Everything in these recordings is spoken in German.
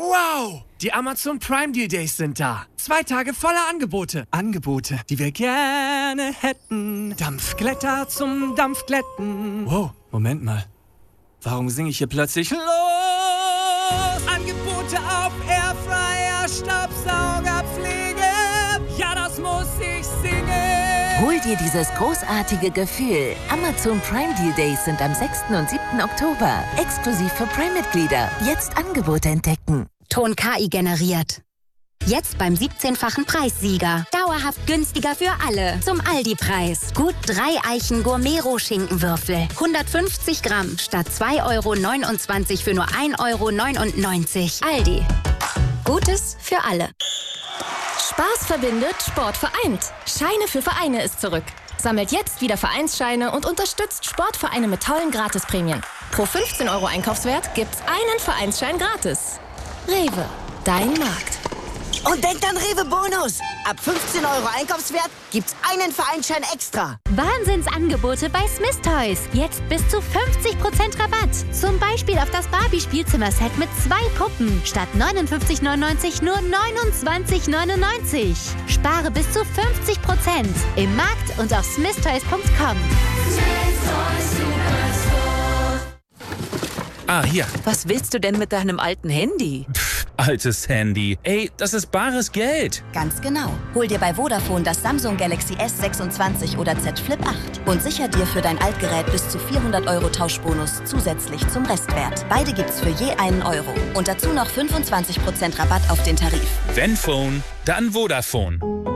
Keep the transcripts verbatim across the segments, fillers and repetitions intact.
Wow! Die Amazon Prime Deal Days sind da. Zwei Tage voller Angebote. Angebote, die wir gerne hätten. Dampfglätter zum Dampfglätten. Wow, Moment mal. Warum singe ich hier plötzlich los? Angebote auf Airfryer, Staubsaugerpflege. Ja, das muss ich singen. Hol dir dieses großartige Gefühl. Amazon Prime Deal Days sind am sechsten und siebten Oktober. Exklusiv für Prime-Mitglieder. Jetzt Angebote entdecken. Ton K I generiert. Jetzt beim siebzehnfachen Preissieger. Dauerhaft günstiger für alle. Zum Aldi-Preis. Gut drei Eichen Gourmet-Rohschinkenwürfel. hundertfünfzig Gramm statt zwei Euro neunundzwanzig für nur ein Euro neunundneunzig. Aldi. Gutes für alle. Spaß verbindet, Sport vereint. Scheine für Vereine ist zurück. Sammelt jetzt wieder Vereinsscheine und unterstützt Sportvereine mit tollen Gratisprämien. Pro fünfzehn Euro Einkaufswert gibt's einen Vereinsschein gratis. Rewe, dein Markt. Und denkt an Rewe Bonus. Ab fünfzehn Euro Einkaufswert gibt's einen Vereinsschein extra. Wahnsinnsangebote bei Smith Toys. Jetzt bis zu fünfzig Prozent Rabatt. Zum Beispiel auf das Barbie-Spielzimmer-Set mit zwei Puppen. Statt neunundfünfzig neunundneunzig nur neunundzwanzig neunundneunzig. Spare bis zu fünfzig Prozent. Im Markt und auf smith toys punkt com. Ah, hier. Was willst du denn mit deinem alten Handy? Pff, altes Handy. Ey, das ist bares Geld. Ganz genau. Hol dir bei Vodafone das Samsung Galaxy S sechsundzwanzig oder Z Flip acht und sicher dir für dein Altgerät bis zu vierhundert Euro Tauschbonus zusätzlich zum Restwert. Beide gibt's für je einen Euro. Und dazu noch fünfundzwanzig Prozent Rabatt auf den Tarif. Wenn Phone, dann Vodafone.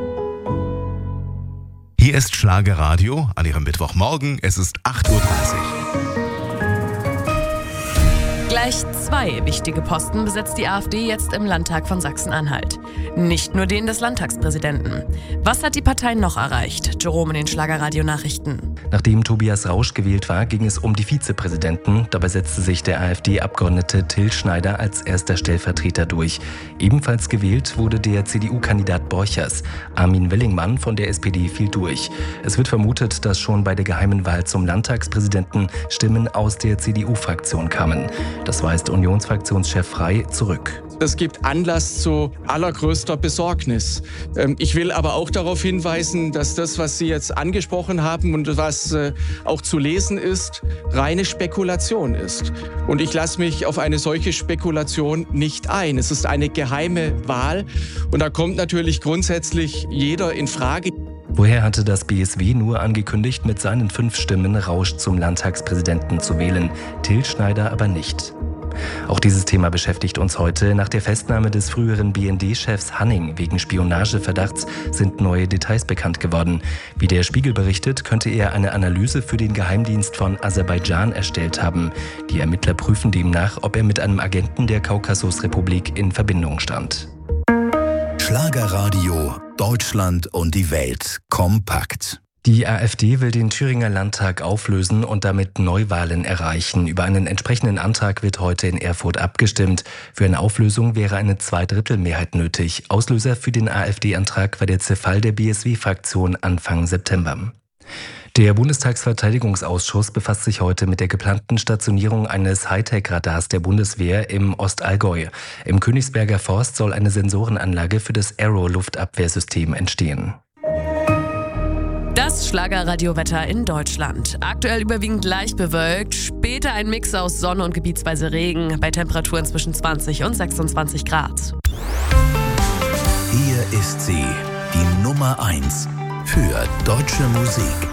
Hier ist Schlagerradio an Ihrem Mittwochmorgen. Es ist acht Uhr dreißig. Gleich zwei wichtige Posten besetzt die AfD jetzt im Landtag von Sachsen-Anhalt. Nicht nur den des Landtagspräsidenten. Was hat die Partei noch erreicht? Jerome in den Schlagerradio-Nachrichten. Nachdem Tobias Rausch gewählt war, ging es um die Vizepräsidenten. Dabei setzte sich der AfD-Abgeordnete Till Schneider als erster Stellvertreter durch. Ebenfalls gewählt wurde der C D U-Kandidat Borchers. Armin Willingmann von der S P D fiel durch. Es wird vermutet, dass schon bei der geheimen Wahl zum Landtagspräsidenten Stimmen aus der C D U-Fraktion kamen. Das weist Unionsfraktionschef Frey zurück. Das gibt Anlass zu allergrößter Besorgnis. Ich will aber auch darauf hinweisen, dass das, was Sie jetzt angesprochen haben und was auch zu lesen ist, reine Spekulation ist. Und ich lasse mich auf eine solche Spekulation nicht ein. Es ist eine geheime Wahl und da kommt natürlich grundsätzlich jeder in Frage. Woher hatte das B S W nur angekündigt, mit seinen fünf Stimmen Rausch zum Landtagspräsidenten zu wählen, Till Schneider aber nicht? Auch dieses Thema beschäftigt uns heute. Nach der Festnahme des früheren B N D-Chefs Hanning wegen Spionageverdachts sind neue Details bekannt geworden. Wie der Spiegel berichtet, könnte er eine Analyse für den Geheimdienst von Aserbaidschan erstellt haben. Die Ermittler prüfen demnach, ob er mit einem Agenten der Kaukasusrepublik in Verbindung stand. Schlagerradio, Deutschland und die Welt kompakt. Die AfD will den Thüringer Landtag auflösen und damit Neuwahlen erreichen. Über einen entsprechenden Antrag wird heute in Erfurt abgestimmt. Für eine Auflösung wäre eine Zweidrittelmehrheit nötig. Auslöser für den AfD-Antrag war der Zerfall der B S W-Fraktion Anfang September. Der Bundestagsverteidigungsausschuss befasst sich heute mit der geplanten Stationierung eines Hightech-Radars der Bundeswehr im Ostallgäu. Im Königsberger Forst soll eine Sensorenanlage für das Aero-Luftabwehrsystem entstehen. Das Schlagerradiowetter in Deutschland. Aktuell überwiegend leicht bewölkt, später ein Mix aus Sonne und gebietsweise Regen, bei Temperaturen zwischen zwanzig und sechsundzwanzig Grad. Hier ist sie, die Nummer eins für deutsche Musik.